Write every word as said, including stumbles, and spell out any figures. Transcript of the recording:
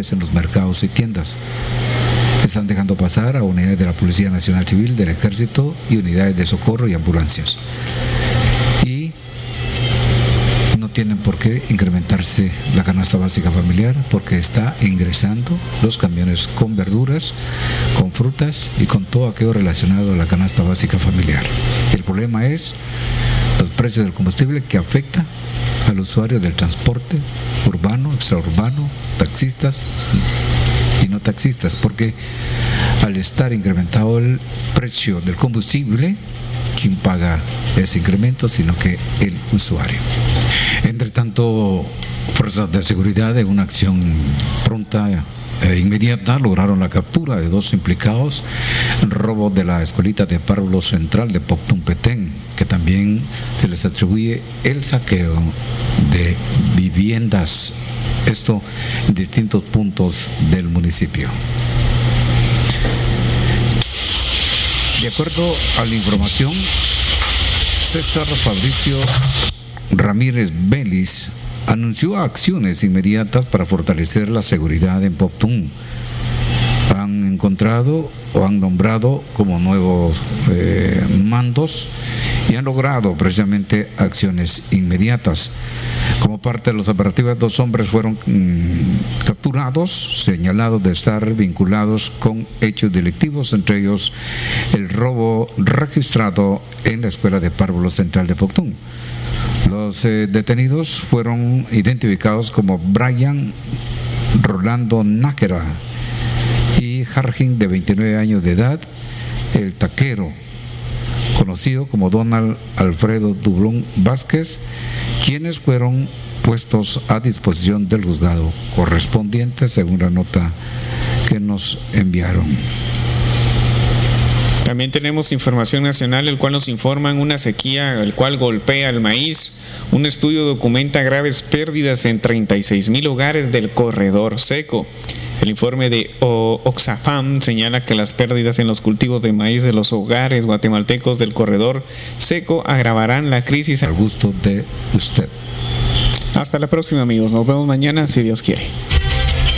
detenidos en los mercados y tiendas. Están dejando pasar a unidades de la Policía Nacional Civil, del Ejército y unidades de socorro y ambulancias. Y no tienen por qué incrementarse la canasta básica familiar porque está ingresando los camiones con verduras, con frutas y con todo aquello relacionado a la canasta básica familiar. El problema es los precios del combustible que afecta al usuario del transporte urbano, extraurbano, taxistas y no taxistas, porque al estar incrementado el precio del combustible, ¿quién paga ese incremento? Sino que el usuario. Entre tanto, fuerzas de seguridad en una acción pronta e inmediata lograron la captura de dos implicados en robo de la escuelita de párvulo central de Poctum Petén, que también se les atribuye el saqueo de viviendas, esto en distintos puntos del municipio. De acuerdo a la información, César Fabricio Ramírez Vélez anunció acciones inmediatas para fortalecer la seguridad en Poctum. Han encontrado o han nombrado como nuevos eh, mandos y han logrado precisamente acciones inmediatas. Como parte de los operativos, dos hombres fueron mmm, capturados, señalados de estar vinculados con hechos delictivos, entre ellos el robo registrado en la escuela de párvulo central de Poctum. Los eh, detenidos fueron identificados como Brian Rolando Nájera y Jarjin, de veintinueve años de edad, el taquero, conocido como Donald Alfredo Dublón Vázquez, quienes fueron puestos a disposición del juzgado correspondiente, según la nota que nos enviaron. También tenemos información nacional, el cual nos informan una sequía, el cual golpea el maíz. Un estudio documenta graves pérdidas en treinta y seis mil hogares del corredor seco. El informe de Oxfam señala que las pérdidas en los cultivos de maíz de los hogares guatemaltecos del corredor seco agravarán la crisis. Al gusto de usted. Hasta la próxima, amigos. Nos vemos mañana, si Dios quiere.